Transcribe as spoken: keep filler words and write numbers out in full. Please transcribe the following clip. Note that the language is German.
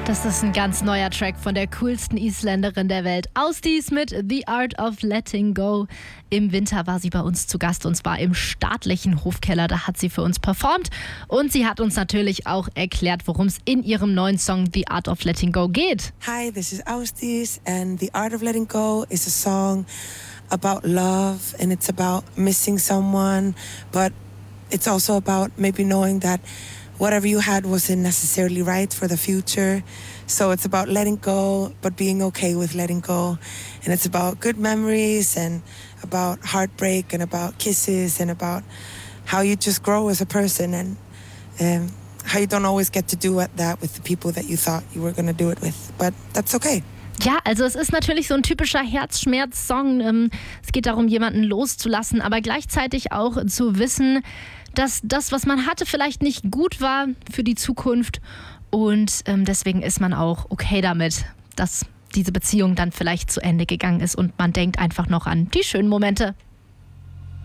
Das ist ein ganz neuer Track von der coolsten Isländerin der Welt. Ausdies mit The Art of Letting Go. Im Winter war sie bei uns zu Gast und zwar im staatlichen Hofkeller. Da hat sie für uns performt und sie hat uns natürlich auch erklärt, worum es in ihrem neuen Song The Art of Letting Go geht. Hi, this is Ausdies and The Art of Letting Go is a song about love and it's about missing someone, but it's also about maybe knowing that whatever you had wasn't necessarily right for the future. So it's about letting go, but being okay with letting go. And it's about good memories and about heartbreak and about kisses and about how you just grow as a person and um, how you don't always get to do that with the people that you thought you were going to do it with. But that's okay. Ja, also es ist natürlich so ein typischer Herzschmerz-Song. Es geht darum, jemanden loszulassen, aber gleichzeitig auch zu wissen, dass das, was man hatte, vielleicht nicht gut war für die Zukunft. Und ähm, deswegen ist man auch okay damit, dass diese Beziehung dann vielleicht zu Ende gegangen ist und man denkt einfach noch an die schönen Momente.